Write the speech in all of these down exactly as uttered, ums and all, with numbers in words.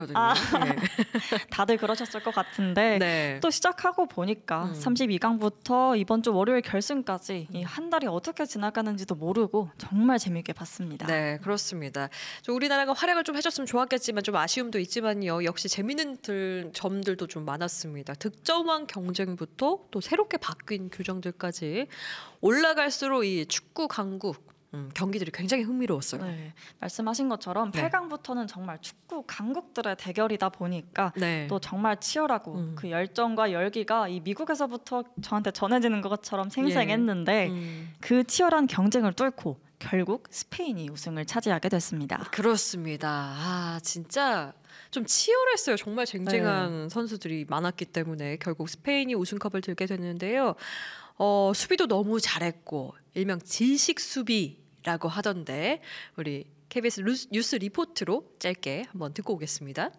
아, 네. 다들 그러셨을 것 같은데 네. 또 시작하고 보니까 음. 삼십이 강부터 이번 주 월요일 결승까지 이 한 달이 어떻게 지나가는지도 모르고 정말 재밌게 봤습니다. 네, 그렇습니다. 좀 우리나라가 활약을 좀 해줬으면 좋았겠지만 좀 아쉬움도 있지만요. 역시 재밌는 들, 점들도 좀 많았습니다. 득점왕 경쟁부터 또 새롭게 바뀐 규정들까지 올라갈수록 이 축구 강국 음, 경기들이 굉장히 흥미로웠어요. 네, 말씀하신 것처럼 네. 팔 강부터는 정말 축구 강국들의 대결이다 보니까 네. 또 정말 치열하고 음. 그 열정과 열기가 이 미국에서부터 저한테 전해지는 것처럼 생생했는데 음. 그 치열한 경쟁을 뚫고 결국 스페인이 우승을 차지하게 됐습니다. 그렇습니다. 아, 진짜 좀 치열했어요. 정말 쟁쟁한 네. 선수들이 많았기 때문에 결국 스페인이 우승컵을 들게 됐는데요. 어, 수비도 너무 잘했고 일명 질식 수비라고 하던데 우리 케이비에스 루스- 뉴스 리포트로 짧게 한번 듣고 오겠습니다.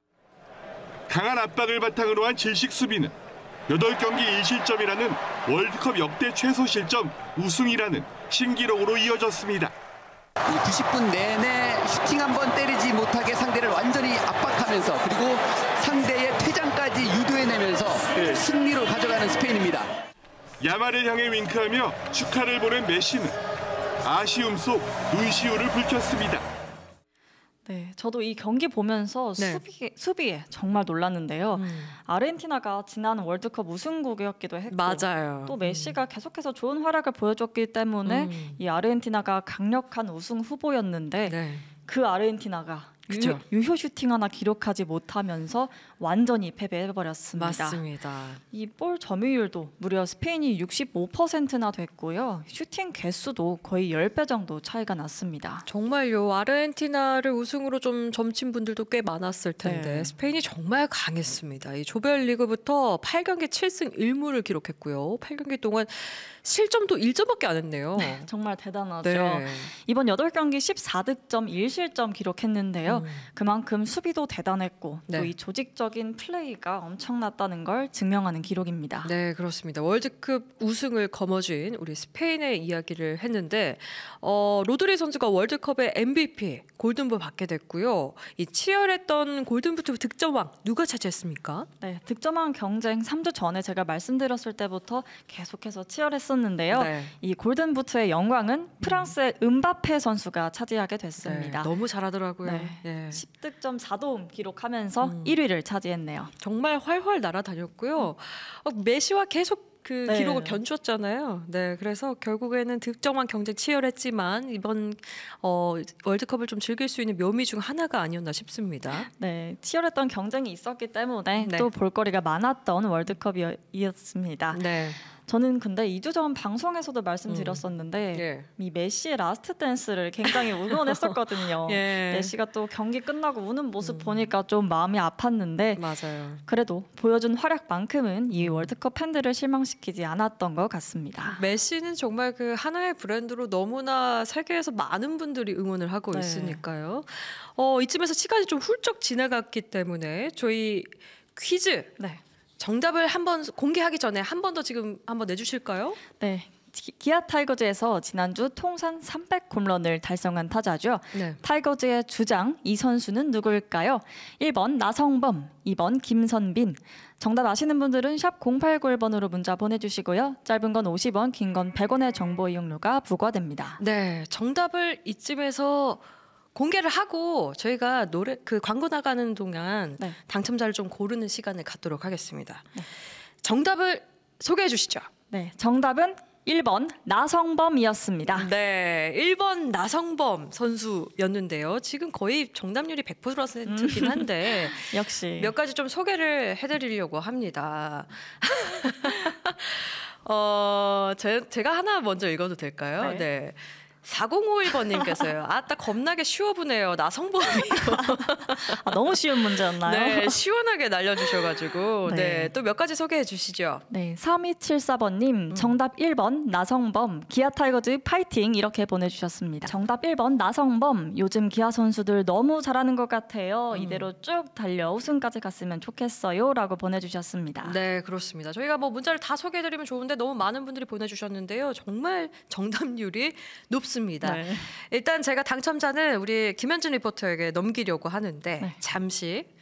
강한 압박을 바탕으로 한 질식 수비는 여덟 경기 일 실점이라는 월드컵 역대 최소 실점 우승이라는 신기록으로 이어졌습니다. 이 구십 분 내내 슈팅 한 번 때리지 못하게 상대를 완전히 압박하면서 그리고 상대의 퇴장까지 유도해내면서 승리로 가져가는 스페인입니다. 야말을 향해 윙크하며 축하를 보낸 메시는 아쉬움 속 눈시울을 붉혔습니다. 네, 저도 이 경기 보면서 네. 수비, 수비에 정말 놀랐는데요. 음. 아르헨티나가 지난 월드컵 우승국이었기도 했고 맞아요. 또 메시가 계속해서 좋은 활약을 보여줬기 때문에 음. 이 아르헨티나가 강력한 우승 후보였는데 네. 그 아르헨티나가 그쵸. 유, 유효 슈팅 하나 기록하지 못하면서 완전히 패배해버렸습니다. 맞습니다. 이 볼 점유율도 무려 스페인이 육십오 퍼센트나 됐고요. 슈팅 개수도 거의 십 배 정도 차이가 났습니다. 정말요. 아르헨티나를 우승으로 좀 점친 분들도 꽤 많았을 텐데 네. 스페인이 정말 강했습니다. 이 조별리그부터 팔 경기 칠 승 일 무를 기록했고요. 팔 경기 동안 실점도 일 점밖에 안 했네요. 정말 대단하죠. 네. 이번 여덟 경기 십사 득점 일 실점 기록했는데요. 음. 그만큼 수비도 대단했고 네. 또 이 조직적인 플레이가 엄청났다는 걸 증명하는 기록입니다. 네, 그렇습니다. 월드컵 우승을 거머쥔 우리 스페인의 이야기를 했는데 어, 로드리 선수가 월드컵의 엠브이피 골든볼 받게 됐고요. 이 치열했던 골든부트 득점왕 누가 차지했습니까? 네, 득점왕 경쟁 삼 주 전에 제가 말씀드렸을 때부터 계속해서 치열했었는데요. 네. 이 골든부트의 영광은 프랑스의 음바페 선수가 차지하게 됐습니다. 네, 너무 잘하더라고요. 네. 예. 십 득점 사 도움 기록하면서 음. 일 위를 차지했네요. 정말 활활 날아다녔고요. 어, 메시와 계속 그 네. 기록을 견주었잖아요. 네, 그래서 결국에는 득점왕 경쟁 치열했지만 이번 어, 월드컵을 좀 즐길 수 있는 묘미 중 하나가 아니었나 싶습니다. 네, 치열했던 경쟁이 있었기 때문에 네. 또 볼거리가 많았던 월드컵이었습니다. 네, 저는 근데 이 주 전 방송에서도 말씀드렸었는데 예. 이 메시의 라스트 댄스를 굉장히 응원했었거든요. 예. 메시가 또 경기 끝나고 우는 모습 음. 보니까 좀 마음이 아팠는데 맞아요. 그래도 보여준 활약만큼은 이 월드컵 팬들을 실망시키지 않았던 것 같습니다. 메시는 정말 그 하나의 브랜드로 너무나 세계에서 많은 분들이 응원을 하고 네. 있으니까요. 어, 이쯤에서 시간이 좀 훌쩍 지나갔기 때문에 저희 퀴즈 네, 정답을 한번 공개하기 전에 한 번 더 지금 한번 내주실까요? 네. 기- 기아 타이거즈에서 지난주 통산 삼백 홈런을 달성한 타자죠. 네. 타이거즈의 주장 이 선수는 누구일까요? 일 번 나성범, 이 번 김선빈. 정답 아시는 분들은 샵 공팔구일 번으로 문자 보내주시고요. 짧은 건 오십 원, 긴 건 백 원의 정보 이용료가 부과됩니다. 네, 정답을 이쯤에서 공개를 하고 저희가 노래 그 광고 나가는 동안 네. 당첨자를 좀 고르는 시간을 갖도록 하겠습니다. 정답을 소개해 주시죠. 네, 정답은 일 번 나성범이었습니다. 네, 일 번 나성범 선수였는데요. 지금 거의 정답률이 백 퍼센트긴 한데 역시 몇 가지 좀 소개를 해드리려고 합니다. 어, 제, 제가 하나 먼저 읽어도 될까요? 네. 네. 사공오일 번님께서요. 아따 겁나게 쉬워 보네요. 나성범이요. 아, 너무 쉬운 문제였나요? 네, 시원하게 날려주셔가지고 네. 네, 또 몇 가지 소개해 주시죠. 네, 삼이칠사 번님 음. 정답 일 번 나성범 기아 타이거즈 파이팅 이렇게 보내주셨습니다. 정답 일 번 나성범 요즘 기아 선수들 너무 잘하는 것 같아요. 음. 이대로 쭉 달려 우승까지 갔으면 좋겠어요 라고 보내주셨습니다. 네, 그렇습니다. 저희가 뭐 문자를 다 소개해드리면 좋은데 너무 많은 분들이 보내주셨는데요. 정말 정답률이 높습니다. 좋습니다. 네. 일단 제가 당첨자는 우리 김현준 리포터에게 넘기려고 하는데 네. 잠시